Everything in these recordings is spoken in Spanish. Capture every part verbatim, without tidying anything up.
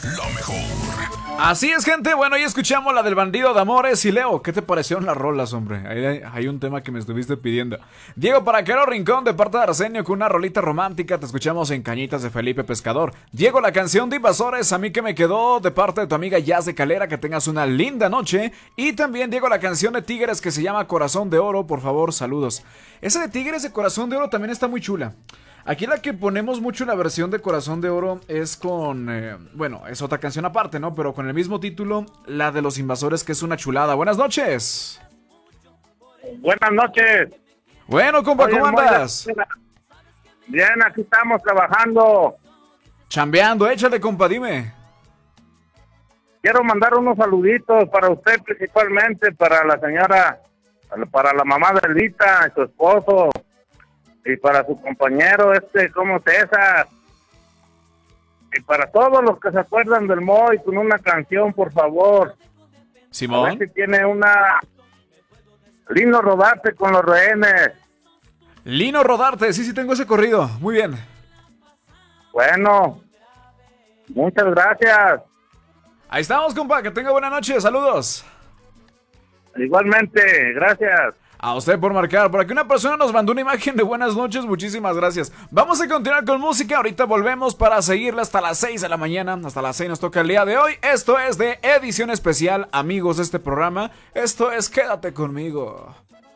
la mejor. Así es, gente. Bueno, ya escuchamos la del Bandido de Amores. Y Leo, ¿qué te parecieron las rolas, hombre? Ahí hay, hay un tema que me estuviste pidiendo. Diego Paraquero Rincón, de parte de Arsenio, con una rolita romántica. Te escuchamos en Cañitas, de Felipe Pescador. Diego, la canción de Invasores, A mí que me quedó, de parte de tu amiga Jazz de Calera. Que tengas una linda noche. Y también, Diego, la canción de Tigres, que se llama Corazón de Oro. Por favor, saludos. Esa de Tigres de Corazón de Oro también está muy chula. Aquí la que ponemos mucho en la versión de Corazón de Oro es con, eh, bueno, es otra canción aparte, ¿no? Pero con el mismo título, la de Los Invasores, que es una chulada. Buenas noches. Buenas noches. Bueno, compa, Oye, ¿cómo andas? Bien, aquí estamos trabajando. Chambeando, échale, compa, dime. Quiero mandar unos saluditos para usted principalmente, para la señora, para la mamá de Elvita, su esposo, y para su compañero, este, como César. Y para todos los que se acuerdan del Moy, con una canción, por favor. Simón. A ver si tiene una... Lino Rodarte con los Rehenes. Lino Rodarte, sí, sí tengo ese corrido. Muy bien. Bueno, muchas gracias. Ahí estamos, compa, que tenga buena noche, saludos. Igualmente, gracias. A usted por marcar. Por aquí una persona nos mandó una imagen de buenas noches. Muchísimas gracias. Vamos a continuar con música. Ahorita volvemos para seguirla hasta las seis de la mañana. Hasta las seis nos toca el día de hoy. Esto es de edición especial, amigos de este programa. Esto es Quédate conmigo.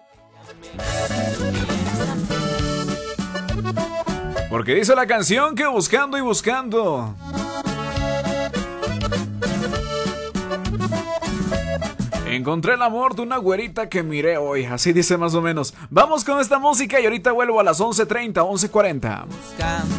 Porque dice la canción que buscando y buscando, encontré el amor de una güerita que miré hoy. Así dice más o menos. Vamos con esta música y ahorita vuelvo a las once treinta, once cuarenta. Buscando